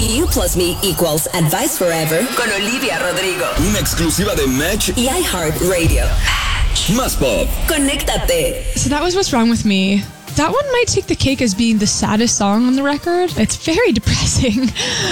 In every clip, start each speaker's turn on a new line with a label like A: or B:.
A: You plus me equals advice forever con Olivia Rodrigo.
B: Una exclusiva de Match
A: y iHeartRadio.
B: Más Pop.
A: Conéctate.
C: So that was What's Wrong With Me. That one might take the cake as being the saddest song on the record. It's very depressing.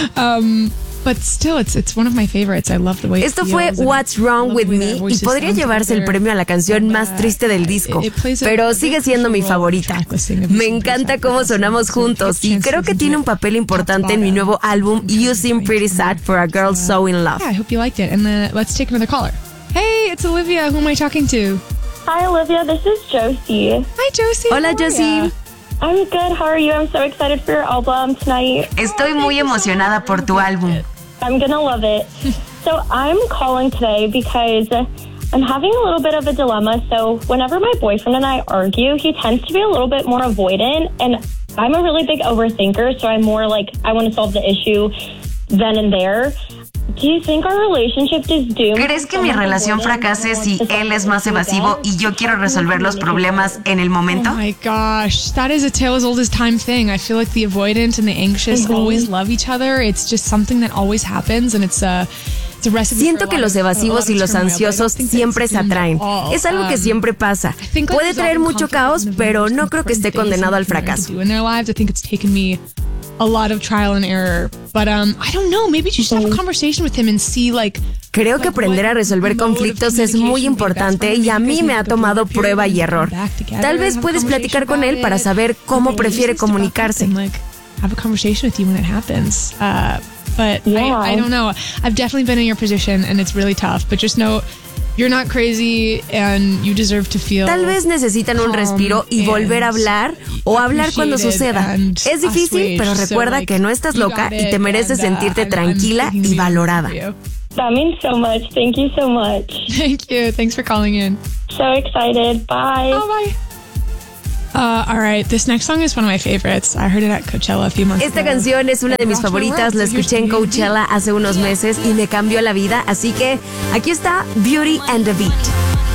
C: But still, it's one of my favorites. I love the way
D: Esto fue What's Wrong With Me y podría llevarse el premio a la canción más triste del disco, pero sigue siendo mi favorita. Me encanta cómo sonamos juntos y creo que tiene un papel importante en mi nuevo álbum You Seem Pretty Sad for a Girl So In Love.
C: Yeah, I hope you liked it. And let's take another caller. Hey, it's Olivia. Who am I talking to?
E: Hi, Olivia. This is Josie.
C: Hi, Josie.
D: Hola, Josie.
E: I'm good. How are you? I'm so excited for your album tonight.
D: Estoy muy emocionada por tu álbum.
E: I'm gonna love it. So I'm calling today because I'm having a little bit of a dilemma. So whenever my boyfriend and I argue, he tends to be a little bit more avoidant, and I'm a really big overthinker, so I'm more like, I want to solve the issue then and there. Do you think our relationship is doomed?
D: ¿Crees que mi relación fracase si él es más evasivo y yo quiero resolver los problemas en el momento?
C: Oh my gosh, that is a tale as old as time thing. I feel like the avoidant and the anxious always love each other. It's just something that always happens, and it's a recipe.
D: Siento que los evasivos y los ansiosos siempre se atraen. Es algo que siempre pasa. Puede traer mucho caos, pero no creo que esté condenado al fracaso.
C: In their lives, I think it's taken me a lot of trial and error, but I don't know, maybe you should have a conversation with him and see
D: Creo que aprender a resolver conflictos es muy importante y a mí me ha tomado prueba y error. Tal vez puedes platicar con él para saber cómo prefiere comunicarse.
C: Have a conversation with you when it happens. But yeah. I don't know. I've definitely been in your position and it's really tough, but just know you're not crazy and you deserve to feel.
D: Tal vez necesitan un respiro y volver a hablar o hablar cuando suceda. Es difícil, pero recuerda que no estás loca y te mereces sentirte tranquila y valorada.
E: That means so much. Thank you so much.
C: Thank you. Thanks for calling in.
E: So excited. Bye.
C: Oh, bye. All right, this next song is one of my favorites. I heard it at Coachella a few months
D: Esta
C: ago.
D: canción es una de mis favoritas. La escuché en Coachella hace unos meses y me cambió la vida. Así que aquí está Beauty and the Beat.